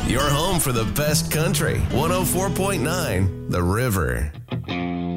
your home for the best country. 104.9 The River.